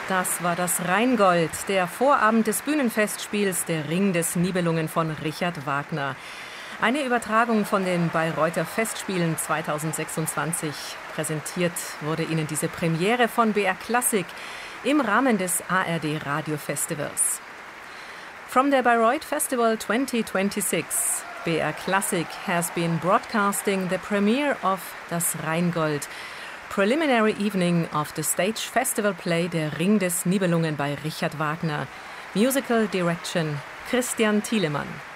Das war das Rheingold, der Vorabend des Bühnenfestspiels Der Ring des Nibelungen von Richard Wagner. Eine Übertragung von den Bayreuther Festspielen 2026. Präsentiert wurde Ihnen diese Premiere von BR Klassik im Rahmen des ARD Radio Festivals. From the Bayreuth Festival 2026, BR Classic has been broadcasting the premiere of Das Rheingold, preliminary evening of the stage festival play Der Ring des Nibelungen by Richard Wagner. Musical direction Christian Thielemann.